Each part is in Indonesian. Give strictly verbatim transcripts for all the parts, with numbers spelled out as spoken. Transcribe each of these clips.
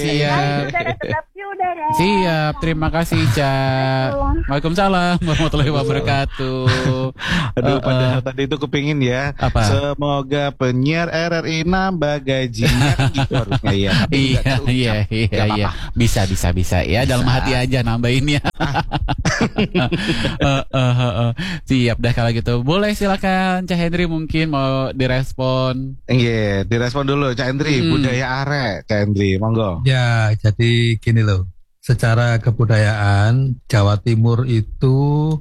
Siap. Siap, terima kasih Ica. Waalaikumsalam warahmatullahi wabarakatuh. Aduh, Uh, padahal uh, tadi itu kepingin ya. apa? Semoga penyiar R R I nambah gajinya kan gitu harusnya ya. Tapi Iya, nggak terucap. iya, iya, Nggak iya. apa-apa. Bisa, bisa, bisa. Ya, dalam Bisa. hati aja nambahinnya. Uh, uh, uh, uh. Siap dah kalau gitu. Boleh silakan Cak Henry mungkin mau direspon. Iya, direspon dulu Cak Hendri, Hmm. budaya arek, Cak Hendri, monggo. Ya, jadi gini loh. Secara kebudayaan, Jawa Timur itu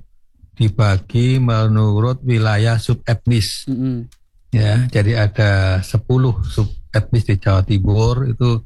dibagi menurut wilayah subetnis. Mm-mm. Ya, jadi ada sepuluh subetnis di Jawa Timur. Itu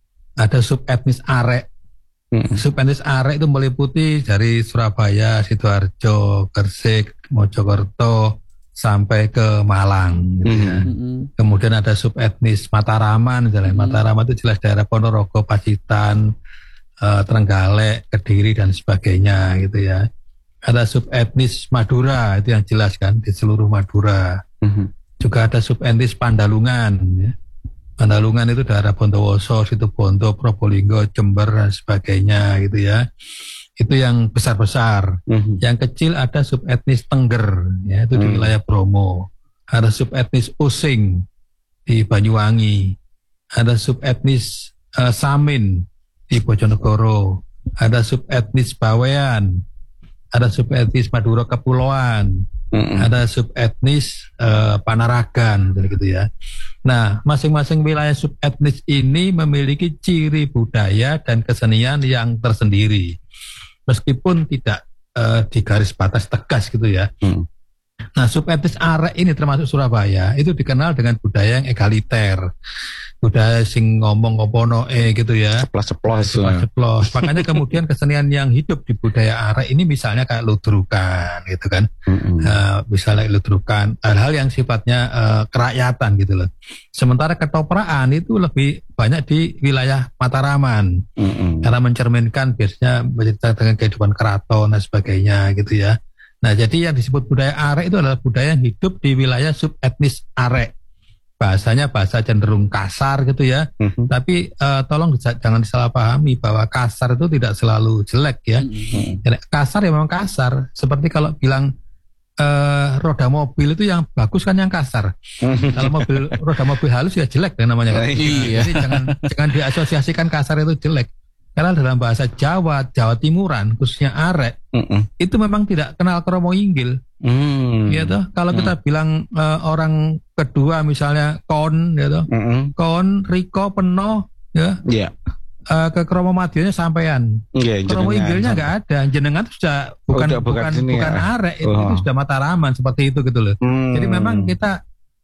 ada subetnis Arek. Mm. Subetnis Arek itu meliputi dari Surabaya, Sidoarjo, Gresik, Mojokerto sampai ke Malang gitu ya. Mm-mm. Kemudian ada subetnis Mataraman, misalnya Hmm. Mataraman itu jelas daerah Ponorogo, Pacitan, eh, Trenggalek, Kediri dan sebagainya gitu ya. Ada subetnis Madura, itu yang jelas kan di seluruh Madura. Mhm. Juga ada subetnis Pandalungan ya. Pandalungan itu daerah Bondowoso, Situbondo, Probolinggo, Jember dan sebagainya gitu ya. Itu yang besar-besar. Mhm. Yang kecil ada subetnis Tengger, ya itu di Hmm. wilayah Bromo. Ada subetnis Using di Banyuwangi. Ada subetnis eh, Samin di Bojonegoro. Ada subetnis Bawean. Ada subetnis Madura Kepulauan. Mhm. Ada subetnis eh, Panaragan, gitu ya. Nah, masing-masing wilayah subetnis ini memiliki ciri budaya dan kesenian yang tersendiri. Meskipun tidak uh, di garis batas tegas gitu ya. Hmm. Nah, subetnis Arek ini termasuk Surabaya itu dikenal dengan budaya yang egaliter, budaya sing ngomong ngopono eh gitu ya, Ceplos-ceplos. ceplos. Makanya kemudian kesenian yang hidup di budaya Arek ini misalnya kayak ludrukan gitu kan, Mhm. uh, misalnya ludrukan, hal-hal yang sifatnya uh, kerakyatan gitu loh. Sementara ketopraan itu lebih banyak di wilayah Mataraman. Mhm. Karena mencerminkan biasanya bercerita dengan kehidupan keraton dan sebagainya gitu ya. Nah, jadi yang disebut budaya Arek itu adalah budaya yang hidup di wilayah subetnis Arek. Bahasanya bahasa cenderung kasar gitu ya. Mhm. Tapi eh, tolong jangan disalahpahami bahwa kasar itu tidak selalu jelek ya. Mm-mm. Jadi, kasar ya memang kasar. Seperti kalau bilang eh, roda mobil itu yang bagus kan yang kasar. Kalau mobil roda mobil halus ya jelek kan namanya kan. Iya. Jadi jangan jangan diasosiasikan kasar itu jelek. Karena dalam bahasa Jawa, Jawa Timuran, khususnya Arek, Mhm. itu memang tidak kenal kromo inggil. Mhm. Ya toh, kalau kita bilang eh, orang kedua misalnya kon, ya toh, Mhm. kon, Riko, Peno, ya, Iya. eh, ke kromo madionya sampean. Iya, Kromo jenengan. inggilnya nggak ada. Jenengan itu sudah bukan udah bukan bukan sini bukan ya. Arek, itu, Oh. itu sudah Mataraman seperti itu gitu loh. Hmm. Jadi memang kita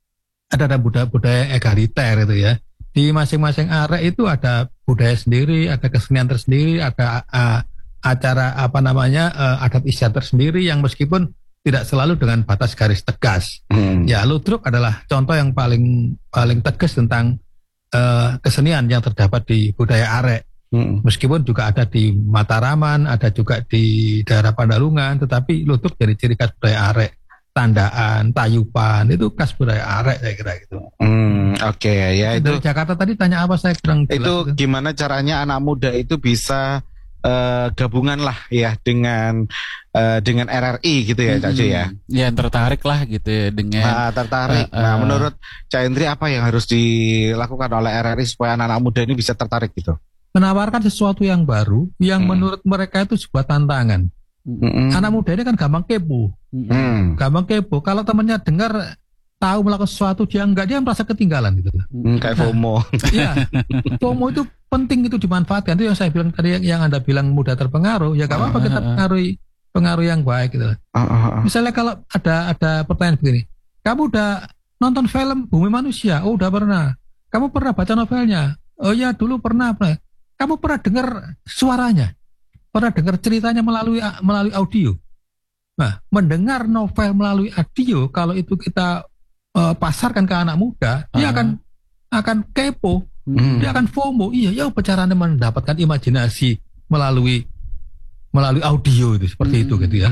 ada ada budaya-budaya egaliter itu ya. Di masing-masing Arek itu ada budaya sendiri, ada kesenian tersendiri, ada uh, acara apa namanya uh, adat istiadat tersendiri yang meskipun tidak selalu dengan batas garis tegas. Hmm. Ya, ludruk adalah contoh yang paling paling tegas tentang uh, kesenian yang terdapat di budaya Arek. Hmm. Meskipun juga ada di Mataraman, ada juga di daerah Pandalungan, tetapi ludruk jadi ciri khas budaya Arek. Tandaan, tayupan itu khas budaya Arek saya kira gitu. Hmm, oke ya itu. Dari Jakarta tadi tanya apa saya kurang jelas Itu gimana caranya anak muda itu bisa eh, gabungan lah ya dengan eh, dengan R R I gitu ya, Cak Jo ya. Ya tertarik lah gitu ya dengan Nah, tertarik. Eh, Nah, eh. menurut Cak Hendri apa yang harus dilakukan oleh R R I supaya anak-anak muda ini bisa tertarik gitu? menawarkan sesuatu yang baru yang Hmm. menurut mereka itu sebuah tantangan. Mm-mm. Anak muda ini kan gampang kepo, Hmm. gampang kepo. Kalau temannya dengar tahu melakukan sesuatu dia enggak, dia merasa ketinggalan gitu. Hmm, kayak FOMO. Iya, FOMO itu penting itu dimanfaatkan. Itu yang saya bilang tadi yang, yang Anda bilang mudah terpengaruh. Ya gak apa-apa kita pengaruhi pengaruh yang baik gitu. Ah, ah, ah. Misalnya kalau ada ada pertanyaan begini, kamu udah nonton film Bumi Manusia? Oh udah pernah. Kamu pernah baca novelnya? Oh ya dulu pernah. pernah. Kamu pernah dengar suaranya? Pernah dengar ceritanya melalui melalui audio? Nah, mendengar novel melalui audio kalau itu kita uh, pasarkan ke anak muda, dia Ah. akan akan kepo, Hmm. dia akan FOMO. Iya, ya caranya mendapatkan imajinasi melalui melalui audio itu seperti Hmm. itu gitu ya. Hmm.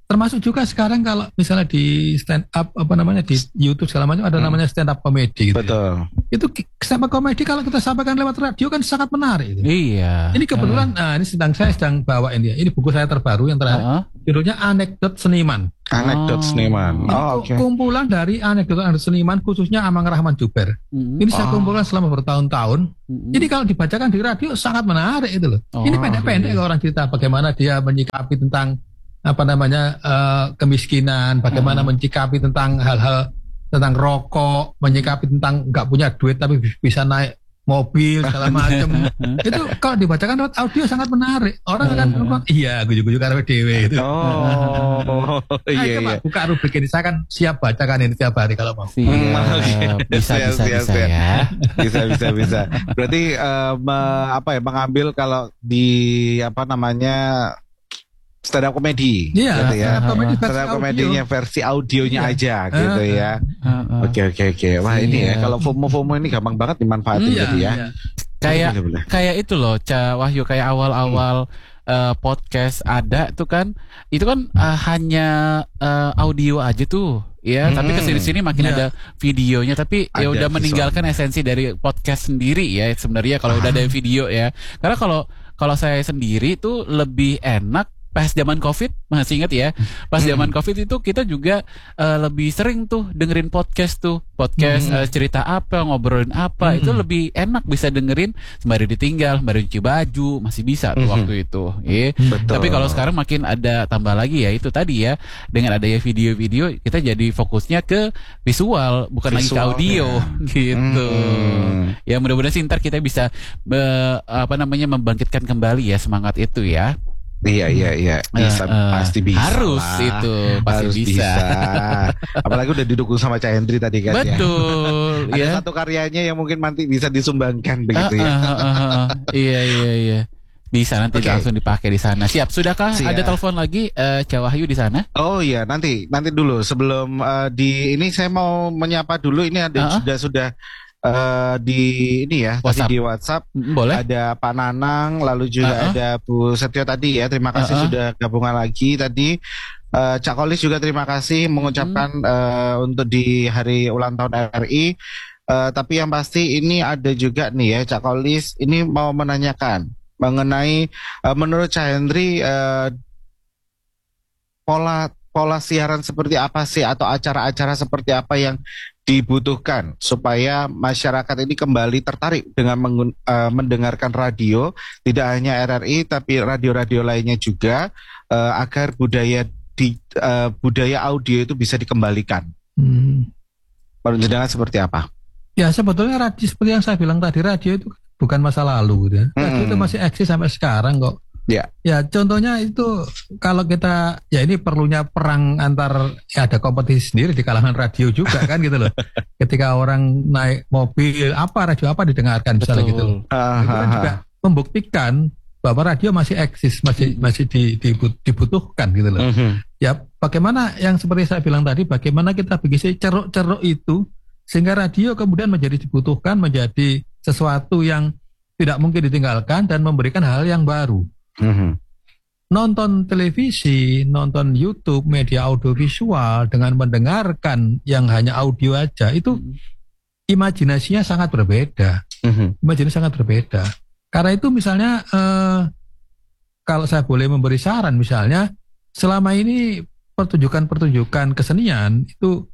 termasuk juga sekarang kalau misalnya di stand up apa namanya di YouTube segala macam ada Hmm. namanya stand up comedy gitu. Betul. Itu ki- stand up comedy kalau kita sampaikan lewat radio kan sangat menarik itu. Iya. Ini kebetulan nah ini sedang saya sedang bawain dia. Ini buku saya terbaru yang terakhir. Heeh. Judulnya Anekdot Seniman. Anekdot Oh. seniman. Ini Oh, ku- oke. kumpulan dari anekdot-anekdot seniman khususnya Amang Rahman Juber. Mm-mm. Ini saya Oh. kumpulkan selama bertahun-tahun. Mm-mm. Jadi kalau dibacakan di radio sangat menarik itu loh. Oh, Ini pendek-pendek iya. kalau orang cerita bagaimana dia menyikapi tentang apa namanya eh, kemiskinan, bagaimana Hmm. menyikapi tentang hal-hal tentang rokok, menyikapi tentang nggak punya duit tapi bi- bisa naik mobil segala macam. Itu kalau dibacakan lewat audio sangat menarik. Orang akan Hmm. ngomong, iya gujuk-gujuk karo dewe itu. Oh, Ayo iya coba iya. buka rubrik ini, saya kan siap bacakan ini tiap hari kalau mau. Siap. Hmm, Bisa siap, bisa siap, bisa siap. ya. Bisa bisa bisa. Berarti eh, me- apa ya mengambil kalau di apa namanya stand up comedy Iya, gitu ya. stand up comedy versi Stand up audio. komedinya versi audionya Iya. aja gitu Eh, ya. Heeh. Oke oke oke. Wah ini ya Iya. kalau FOMO-FOMO ini gampang banget dimanfaatin Iya, gitu ya. iya. Kayak Boleh, boleh. kayak itu loh, Ca Wahyu, kayak awal-awal eh, podcast ada tuh kan, itu kan eh, hanya eh, audio aja tuh, ya. Hmm. Tapi kesini-sini makin Iya. ada videonya, tapi ya Ada udah visual. meninggalkan esensi dari podcast sendiri ya sebenarnya kalau udah ada video ya. Karena kalau kalau saya sendiri tuh lebih enak pas zaman COVID, masih ingat ya? Pas Hmm. zaman COVID itu kita juga eh, lebih sering tuh dengerin podcast tuh, podcast Hmm. eh, cerita apa, ngobrolin apa, Hmm. itu lebih enak bisa dengerin sembari ditinggal, sembari cuci baju, masih bisa tuh Mhm. waktu itu. Iya. Betul. Tapi kalau sekarang makin ada tambah lagi ya itu tadi ya, dengan adanya video-video kita jadi fokusnya ke visual, bukan lagi ke Visualnya. audio gitu. Hmm. Ya mudah-mudahan sih ntar kita bisa be- apa namanya membangkitkan kembali ya semangat itu ya. Iya iya iya bisa Eh, eh, pasti bisa harus lah. itu pasti Harus bisa. Apalagi udah didukung sama Cak Hendri tadi kan ya. Betul Ada ya. satu karyanya yang mungkin nanti bisa disumbangkan Ah, begitu ya. ah, ah, ah, ah. Iya iya iya. Bisa nanti Oke. langsung dipakai di sana. Siap. Sudahkah Siap. ada telepon lagi eh Cak Wahyu di sana? Oh iya nanti nanti dulu sebelum eh, di ini saya mau menyapa dulu ini ada Ah, ah. sudah sudah eh, di ini ya WhatsApp. tadi di WhatsApp Mm, Boleh? ada Pak Nanang lalu juga Ah, ah. ada Bu Setio tadi ya terima kasih Ah, ah. sudah gabungan lagi tadi. Eh, Cak Kolis juga terima kasih mengucapkan eh, untuk di hari ulang tahun R I. Eh, tapi yang pasti ini ada juga nih ya Cak Kolis ini mau menanyakan mengenai eh, menurut Cak Hendri eh, pola pola siaran seperti apa sih atau acara-acara seperti apa yang dibutuhkan supaya masyarakat ini kembali tertarik dengan mengun- eh, mendengarkan radio, tidak hanya R R I tapi radio-radio lainnya juga eh, agar budaya di eh, budaya audio itu bisa dikembalikan. Hmm. Menurut jenengan seperti apa? Ya sebetulnya radio seperti yang saya bilang tadi, radio itu bukan masa lalu gitu ya. Radio Hmm. itu masih eksis sampai sekarang kok. Ya. Ya contohnya itu kalau kita ya ini perlunya perang antar ya ada kompetisi sendiri di kalangan radio juga kan gitu loh. Ketika orang naik mobil apa radio apa didengarkan misalnya gitu loh. Ah, Itu kan ah, juga ah. membuktikan bahwa radio masih eksis, masih masih di- dibu- dibutuhkan gitu loh. Mhm. Ya, bagaimana yang seperti saya bilang tadi, bagaimana kita bikin ceruk-ceruk itu sehingga radio kemudian menjadi dibutuhkan, menjadi sesuatu yang tidak mungkin ditinggalkan dan memberikan hal yang baru. Mhm. Nonton televisi, nonton YouTube, media audiovisual dengan mendengarkan yang hanya audio aja itu imajinasinya sangat berbeda. Mhm. Imajinasi sangat berbeda. Karena itu misalnya eh, kalau saya boleh memberi saran misalnya selama ini pertunjukan-pertunjukan kesenian itu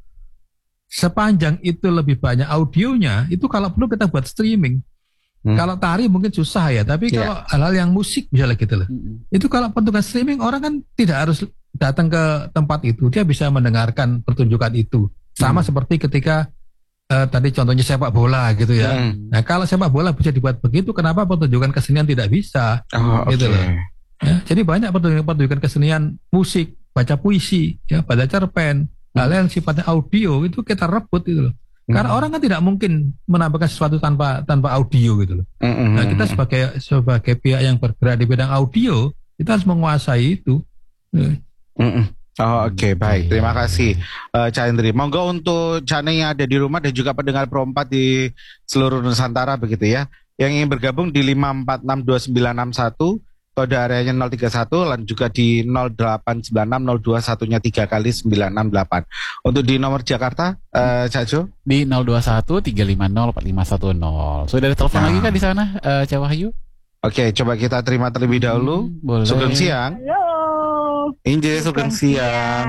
sepanjang itu lebih banyak audionya, itu kalau perlu kita buat streaming. Hmm. Kalau tari mungkin susah ya, tapi Iya. kalau hal-hal yang musik misalnya gitu loh. Mm-mm. Itu kalau pertunjukan streaming orang kan tidak harus datang ke tempat itu, dia bisa mendengarkan pertunjukan itu. Sama Hmm. seperti ketika eh, tadi contohnya sepak bola gitu ya. Hmm. Nah, kalau sepak bola bisa dibuat begitu, kenapa pertunjukan kesenian tidak bisa? Oh, Gitu oke. loh. Ya, jadi banyak pertunjukan-pertunjukan kesenian musik, baca puisi, ya, baca cerpen, hal yang sifatnya audio itu kita rebut gitu loh. Karena Mhm. orang kan tidak mungkin menampilkan sesuatu tanpa tanpa audio gitu loh. Mhm. Nah, kita sebagai sebagai pihak yang bergerak di bidang audio, kita harus menguasai itu. Ya. Mhm. Oh, oke, baik. Oke. Terima kasih, eh, Cak Hendri. Monggo untuk Cak Neng yang ada di rumah dan juga pendengar Pro empat di seluruh Nusantara begitu ya, yang ingin bergabung di lima empat enam dua sembilan enam satu, kode areanya nol tiga satu dan juga di nol delapan sembilan enam nol dua satu-nya tiga kali sembilan enam delapan. Untuk di nomor Jakarta, uh, Cak Jo? Di nol dua satu tiga lima nol empat lima satu nol. Sudah ada telepon Nah. lagi kan di sana, uh, Cak Wahyu? Oke, coba kita terima terlebih dahulu. Hmm, boleh. Sugeng siang. Halo. Inje, sugeng siang.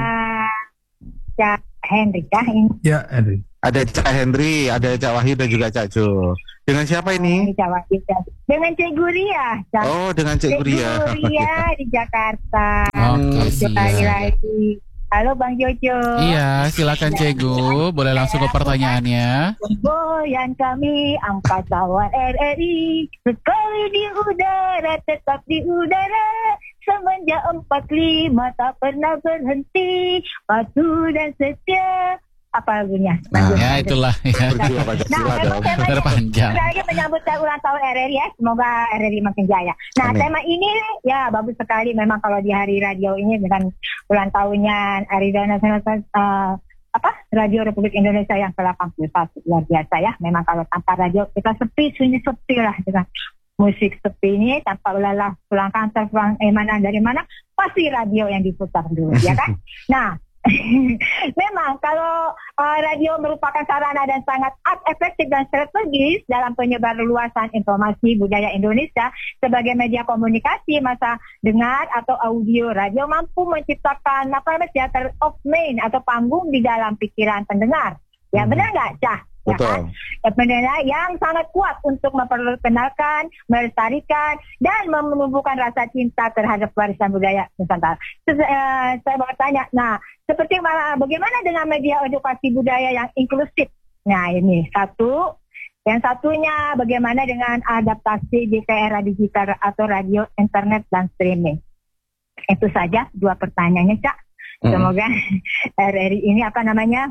Cak Hendrik kah ini? Ya, Henry. Ada Cak Hendri, ada Cak Wahyu dan juga Cak Jo. Dengan siapa ini? Ini Cak Wahyu, Cak. Dengan Cik Guria. Cak. Oh, dengan Cik Cik Guria. Guria di Jakarta. Oke, Sekali siap. lagi. Halo Bang Jojo. Iya, silakan Cegu. Boleh langsung ke pertanyaannya. Goyang kami angkatan R R I. Sekali di udara, tetap di udara. Semenjak empat lima tak pernah berhenti. Patuh dan setia. Apa lagunya? Nah, Lanjut. Ya, itulah ya. Berjuang Nah, Pancasila tema dong. temanya Terpanjang. kita lagi menyambut ulang tahun R R I ya. Semoga R R I makin jaya. Nah, Amin. tema ini ya bagus sekali memang kalau di hari radio ini dengan ulang tahunnya Hari Radio Nasional uh, apa Radio Republik Indonesia yang ke delapan puluh satu. Luar biasa ya. Memang kalau tanpa radio kita sepi, sunyi sepi lah dengan musik sepi ini, tanpa ulalah pulang kantor, pulang eh, mana dari mana, pasti radio yang diputar dulu, ya kan? Nah, memang kalau uh, radio merupakan sarana dan sangat efektif dan strategis dalam penyebar luasan informasi budaya Indonesia sebagai media komunikasi masa dengar atau audio. Radio mampu menciptakan apa namanya theater of mind atau panggung di dalam pikiran pendengar. Ya, benar nggak, Cah? Ya kan? Betul. Ya, pendengar yang sangat kuat untuk memperkenalkan, melestarikan, dan menumbuhkan rasa cinta terhadap warisan budaya Nusantara. Terus, eh, saya mau tanya, nah, seperti mana, bagaimana dengan media edukasi budaya yang inklusif? Nah, ini satu. Yang satunya, bagaimana dengan adaptasi di ke era digital atau radio, internet, dan streaming? Itu saja dua pertanyaannya, Cak. Semoga R R I ini apa namanya?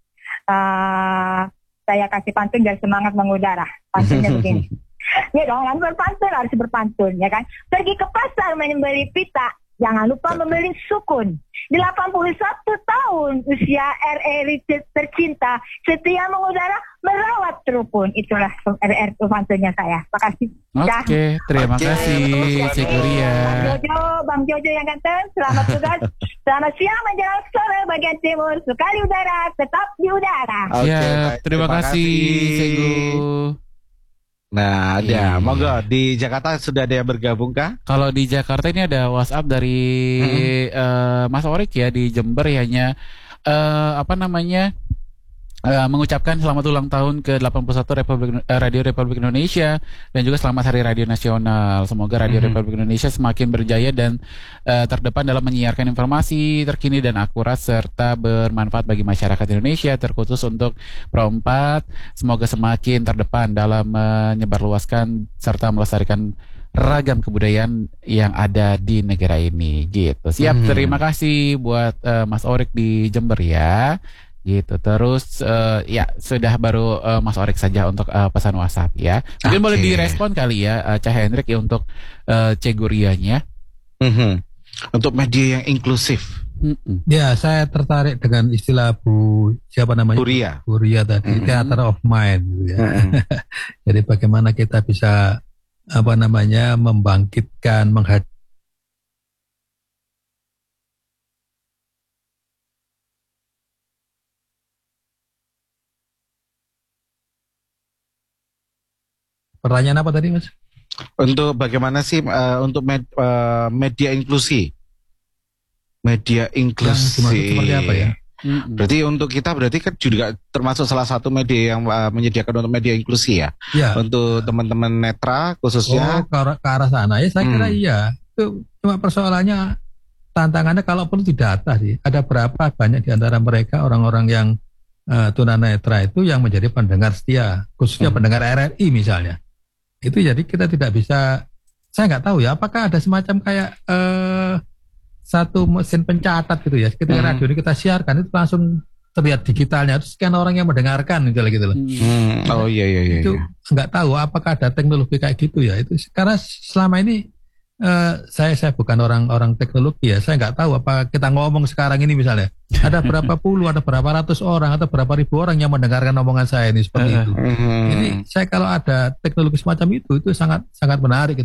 Uh, saya kasih pantun biar semangat mengudara. Pantunnya begini. Ya dong, yang berpantun harus berpantun, ya kan? Pergi ke pasar membeli pita, jangan lupa membeli sukun. delapan puluh satu tahun usia R R I tercinta, setia mengudara, merawat rukun. Itulah R R I pantunnya saya. Makasih. Oke, terima Oke. kasih Cik Guria. Bang Jojo, Bang Jojo yang ganteng, selamat tugas. Selamat siang menjelang sore bagian timur. Sekali udara, tetap di udara. Oke, Ya, baik. terima kasih Cegu. Nah, ada. Iya. Monggo, di Jakarta sudah ada yang bergabung kah? Kalau di Jakarta ini ada WhatsApp dari eh, Mas Orik ya di Jember ya, hanya eh, apa namanya eh, mengucapkan selamat ulang tahun ke delapan puluh satu Republik eh, Radio Republik Indonesia dan juga selamat Hari Radio Nasional. Semoga Radio Mhm. Republik Indonesia semakin berjaya dan eh, terdepan dalam menyiarkan informasi terkini dan akurat serta bermanfaat bagi masyarakat Indonesia, terkhusus untuk Pro empat. Semoga semakin terdepan dalam menyebarluaskan serta melestarikan ragam kebudayaan yang ada di negara ini gitu. Siap, Mhm. terima kasih buat eh, Mas Orik di Jember ya. Gitu. Terus eh, ya sudah baru eh, Mas Orik saja untuk eh, pesan WhatsApp ya. Mungkin Oke. boleh direspon kali ya eh, Cah Hendrik ya untuk eh, Cegurianya. Mhm. Untuk media yang inklusif. Mm-mm. Ya, saya tertarik dengan istilah Bu siapa namanya? Kuria. Buria tadi, Mm-mm. theater of mind gitu ya. Mhm. Jadi bagaimana kita bisa apa namanya membangkitkan, menghadirkan pertanyaan apa tadi, Mas? Untuk bagaimana sih eh, untuk med- eh, media inklusi? Media inklusi. dimaksud seperti apa ya? Mm-mm. Berarti untuk kita berarti kan juga termasuk salah satu media yang eh, menyediakan untuk media inklusi ya. Ya. Untuk teman-teman netra Oh, khususnya. ke arah, ke arah sana ya, saya kira Hmm. iya. Itu cuma persoalannya, tantangannya kalau perlu didata sih. Ada berapa banyak di antara mereka orang-orang yang uh, tunanetra itu yang menjadi pendengar setia, khususnya Hmm. pendengar R R I misalnya. Itu jadi kita tidak bisa, saya nggak tahu ya, apakah ada semacam kayak eh, satu mesin pencatat gitu ya. Ketika Hmm. radio ini kita siarkan itu langsung terlihat digitalnya, terus sekian orang yang mendengarkan misalnya gitu loh. Mm. Hmm, oh iya iya iya. Itu iya. nggak tahu apakah ada teknologi kayak gitu ya. Itu karena selama ini eh, saya saya bukan orang orang teknologi ya, saya nggak tahu apa kita ngomong sekarang ini misalnya ada berapa puluh, ada berapa ratus orang atau berapa ribu orang yang mendengarkan omongan saya ini seperti Eh, itu. Mhm. Jadi saya kalau ada teknologi semacam itu itu sangat sangat menarik gitu loh.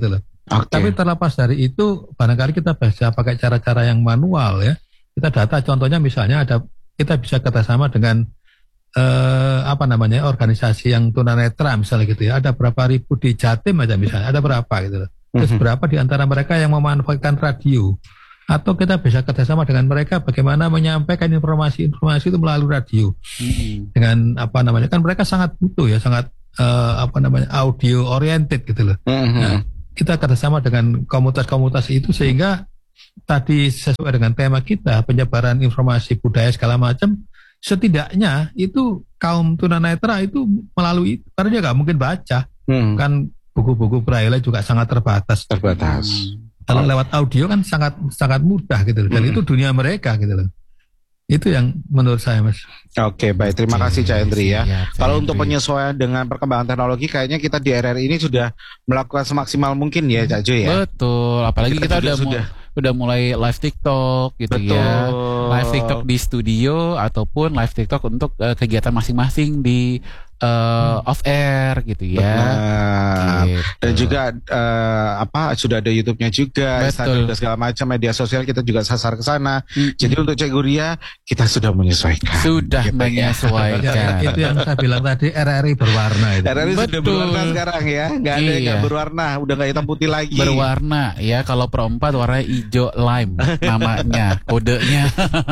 Oke. Tapi terlepas dari itu, barangkali kita bisa pakai cara-cara yang manual ya. Kita data, contohnya misalnya ada kita bisa kerjasama dengan eh, apa namanya organisasi yang tunanetra misalnya gitu ya. Ada berapa ribu di Jatim aja misalnya, ada berapa gitu. Terus Mhm. berapa di antara mereka yang memanfaatkan radio? Atau kita bisa kerjasama dengan mereka bagaimana menyampaikan informasi-informasi itu melalui radio Mm-mm. dengan apa namanya, kan mereka sangat butuh ya, sangat eh, apa namanya audio oriented gitu loh. Mhm. Nah, kita kerjasama dengan komunitas-komunitas itu sehingga tadi sesuai dengan tema kita penyebaran informasi budaya segala macam, setidaknya itu kaum tunanetra itu melalui, karena dia nggak mungkin baca Mhm. kan, buku-buku braille juga sangat terbatas. Terbatas. Kalau lewat audio kan sangat sangat mudah gitu loh, dan Hmm. itu dunia mereka gitu loh. Itu yang menurut saya, Mas. Oke, baik. Terima Oke, kasih Cak Hendri ya. siap, Cak Kalau untuk Hendri. penyesuaian dengan perkembangan teknologi, kayaknya kita di R R I ini sudah melakukan semaksimal mungkin ya, Cak Jo ya. Betul, apalagi kita, juga udah mu- sudah. udah mulai live TikTok gitu Betul. ya. Live TikTok di studio ataupun live TikTok untuk eh, kegiatan masing-masing di eh, off air gitu ya. Benar. Gitu. Dan juga eh, apa sudah ada YouTube-nya juga, Betul. Instagram dan segala macam media sosial kita juga sasar ke sana. Mm-mm. Jadi untuk Cek Guria kita sudah menyesuaikan. sudah Gitu ya. menyesuaikan. Ya, itu yang saya bilang tadi, R R I berwarna itu. R R I sudah Betul. berwarna sekarang ya, nggak ada yang Iya. nggak berwarna, udah nggak hitam putih lagi. Berwarna ya, kalau Pro empat warna hijau lime namanya, kodenya.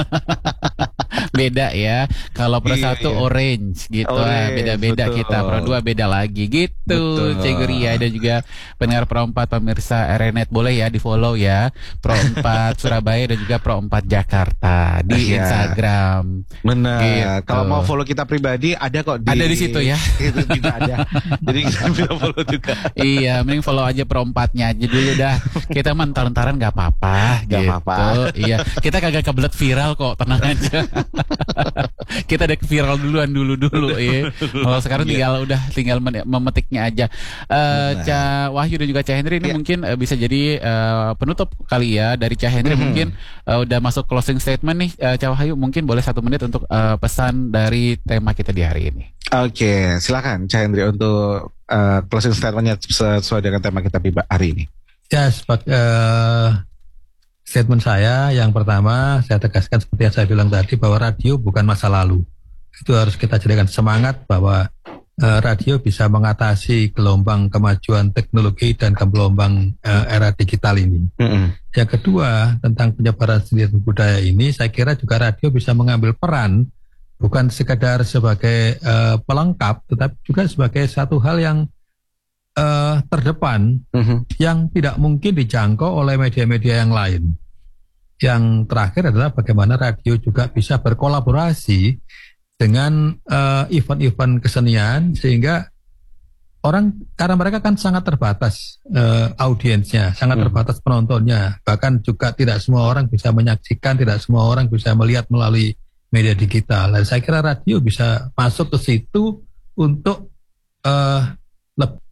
Beda ya. Kalau Pro Iya, satu iya. orange gitu. Orange, Ah, beda-beda betul. kita. Pro dua beda lagi gitu. Betul. Cek Guria dan juga pendengar Pro empat pemirsa R N Net boleh ya di-follow ya. Pro empat Surabaya dan juga Pro empat Jakarta di Iya. Instagram. Benar. Gitu. Kalau mau follow kita pribadi ada kok di Ada di situ ya. Itu juga ada. Jadi kita bisa follow juga. Iya, mending follow aja Pro empatnya aja dulu dah. Kita mah entar-entaran gak apa-apa. Nggak gitu. apa-apa. Iya, kita kagak kebelet viral kok, tenang aja. Kita ada viral duluan dulu-dulu ya. Kalau sekarang Iya. tinggal udah tinggal men- memetiknya aja. Eh Benar. Ca Wahyu dan juga Ca Hendri ini Iya. mungkin eh, bisa jadi eh, penutup kali ya dari Ca Hendri. Mhm. Mungkin eh, udah masuk closing statement nih, eh, Ca Wahyu mungkin boleh satu menit untuk eh, pesan dari tema kita di hari ini. Oke, silakan Cak Hendri untuk uh, closing statementnya sesuai dengan tema kita hari ini. Ya, sebagai eh, statement saya yang pertama, saya tegaskan seperti yang saya bilang tadi, bahwa radio bukan masa lalu. Itu harus kita jadikan semangat bahwa eh, radio bisa mengatasi gelombang kemajuan teknologi dan gelombang eh, era digital ini. Mm-mm. Yang kedua, tentang penyebaran seni dan budaya ini, saya kira juga radio bisa mengambil peran bukan sekadar sebagai eh, pelengkap, tetapi juga sebagai satu hal yang eh, terdepan Mhm. yang tidak mungkin dijangkau oleh media-media yang lain. Yang terakhir adalah bagaimana radio juga bisa berkolaborasi dengan eh, event-event kesenian, sehingga orang, karena mereka kan sangat terbatas eh, audiensnya, sangat Hmm. terbatas penontonnya, bahkan juga tidak semua orang bisa menyaksikan, tidak semua orang bisa melihat melalui media digital. Dan saya kira radio bisa masuk ke situ untuk eh, leb-